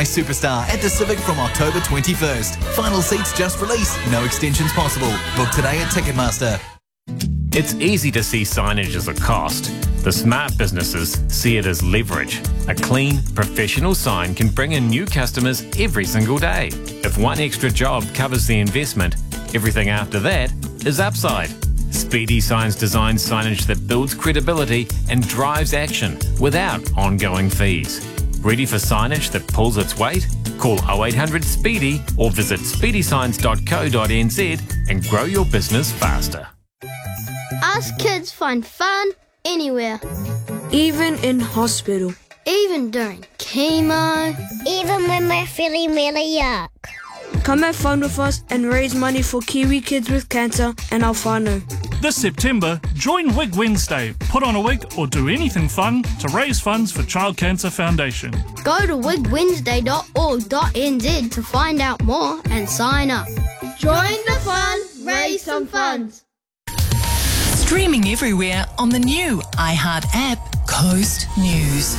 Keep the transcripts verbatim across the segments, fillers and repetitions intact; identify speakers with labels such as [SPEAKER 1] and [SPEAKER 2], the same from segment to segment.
[SPEAKER 1] My Superstar at the Civic from October twenty-first. Final seats just released. No extensions possible. Book today at Ticketmaster.
[SPEAKER 2] It's easy to see signage as a cost. The smart businesses see it as leverage. A clean, professional sign can bring in new customers every single day. If one extra job covers the investment, everything after that is upside. Speedy Signs designs signage that builds credibility and drives action without ongoing fees. Ready for signage that pulls its weight? Call oh eight hundred SPEEDY or visit speedy signs dot co dot n z and grow your business faster.
[SPEAKER 3] Us kids find fun anywhere.
[SPEAKER 4] Even in hospital.
[SPEAKER 3] Even during chemo.
[SPEAKER 5] Even when we're feeling really yuck.
[SPEAKER 4] Come have fun with us and raise money for Kiwi kids with cancer and our whānau.
[SPEAKER 6] This September, join Wig Wednesday. Put on a wig or do anything fun to raise funds for Child Cancer Foundation.
[SPEAKER 3] Go to wig wednesday dot org dot n z to find out more and sign up. Join the fun, raise some funds.
[SPEAKER 7] Streaming everywhere on the new iHeart app, Coast News.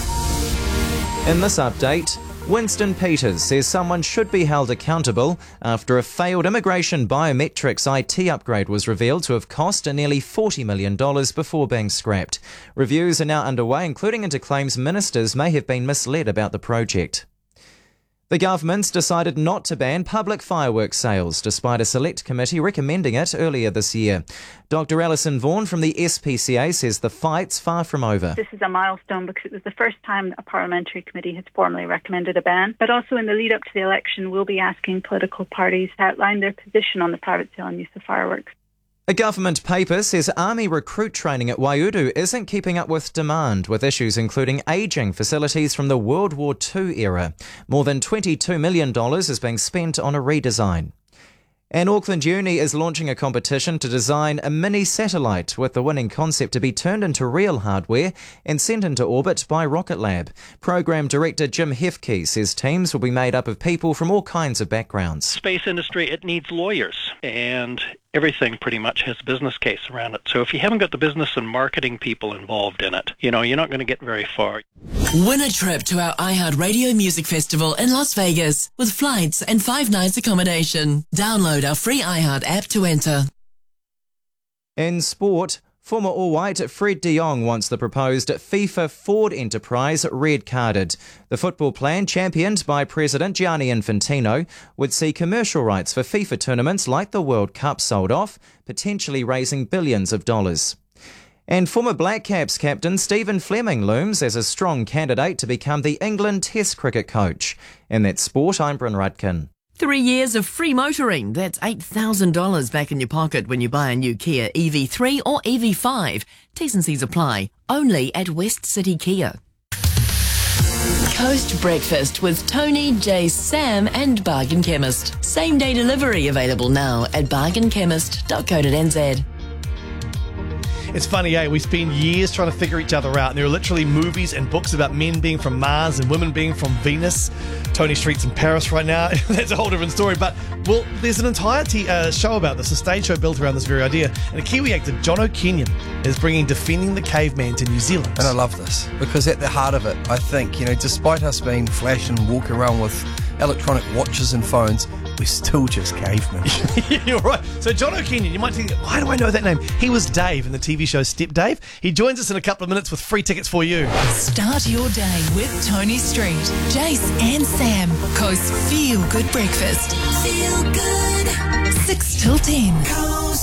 [SPEAKER 8] In this update, Winston Peters says someone should be held accountable after a failed immigration biometrics I T upgrade was revealed to have cost nearly forty million dollars before being scrapped. Reviews are now underway, including into claims ministers may have been misled about the project. The government's decided not to ban public fireworks sales, despite a select committee recommending it earlier this year. Doctor Alison Vaughan from the S P C A says the fight's far from over.
[SPEAKER 9] This is a milestone because it was the first time a parliamentary committee has formally recommended a ban. But also in the lead up to the election, we'll be asking political parties to outline their position on the private sale and use of fireworks.
[SPEAKER 8] A government paper says army recruit training at Waiuru isn't keeping up with demand, with issues including ageing facilities from the World War Two era. More than twenty-two million dollars is being spent on a redesign. And Auckland Uni is launching a competition to design a mini satellite, with the winning concept to be turned into real hardware and sent into orbit by Rocket Lab. Program Director Jim Hefke says teams will be made up of people from all kinds of backgrounds.
[SPEAKER 10] Space industry, it needs lawyers, and everything pretty much has a business case around it. So if you haven't got the business and marketing people involved in it, you know, you're not going to get very far.
[SPEAKER 7] Win a trip to our iHeart Radio Music Festival in Las Vegas with flights and five nights accommodation. Download our free iHeart app to enter.
[SPEAKER 8] In sport, former All-White Fred de Jong wants the proposed FIFA Ford enterprise red-carded. The football plan, championed by President Gianni Infantino, would see commercial rights for FIFA tournaments like the World Cup sold off, potentially raising billions of dollars. And former Black Caps captain Stephen Fleming looms as a strong candidate to become the England Test cricket coach. In that sport, I'm Bryn Rudkin.
[SPEAKER 11] Three years of free motoring. That's eight thousand dollars back in your pocket when you buy a new Kia E V three or E V five. T's and C's apply. Only at West City Kia.
[SPEAKER 7] Coast Breakfast with Tony, Jace, Sam and Bargain Chemist. Same day delivery available now at bargain chemist dot co dot n z.
[SPEAKER 12] It's funny, eh? We spend years trying to figure each other out, and there are literally movies and books about men being from Mars and women being from Venus. Tony Street's in Paris right now. That's a whole different story. But, well, there's an entire t- uh, show about this, a stage show built around this very idea. And a Kiwi actor, Jono Kenyon, is bringing Defending the Caveman to New Zealand.
[SPEAKER 13] And I love this, because at the heart of it, I think, you know, despite us being flash and walking around with electronic watches and phones, we're still just cavemen.
[SPEAKER 12] You're right. So Jono Kenyon, you might think, why do I know that name? He was Dave in the T V show Step Dave. He joins us in a couple of minutes with free tickets for you.
[SPEAKER 7] Start your day with Tony Street, Jace and Sam. Coast Feel Good Breakfast. Feel good.